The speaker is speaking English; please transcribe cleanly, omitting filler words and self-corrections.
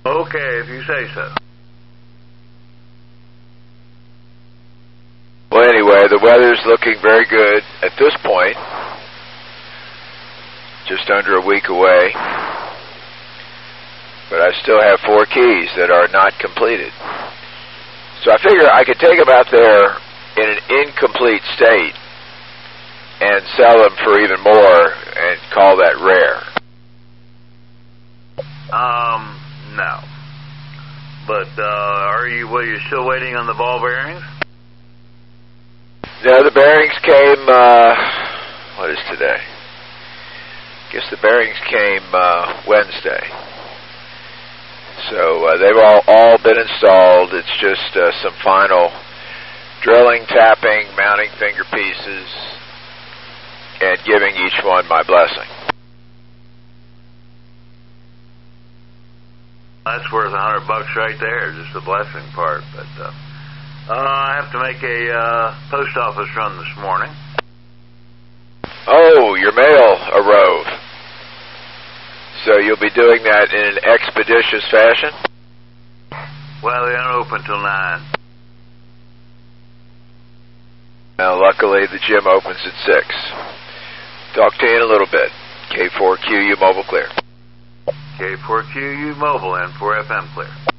Okay, if you say so. Well, anyway, the weather's looking very good at this point. Just under a week away. But I still have 4 keys that are not completed. So I figure I could take them out there in an incomplete state and sell them for even more and call that rare. No. But, were you still waiting on the ball bearings? No, the bearings came, what is today? I guess the bearings came, Wednesday. So, they've all been installed. It's just, some final drilling, tapping, mounting finger pieces, and giving each one my blessing. That's worth $100 right there, just the blessing part. But I have to make a post office run this morning. Oh, your mail arose. So you'll be doing that in an expeditious fashion? Well, they don't open till 9. Now, luckily, the gym opens at 6. Talk to you in a little bit. K4QU Mobile Clear. K4QU Mobile and 4FM Clear.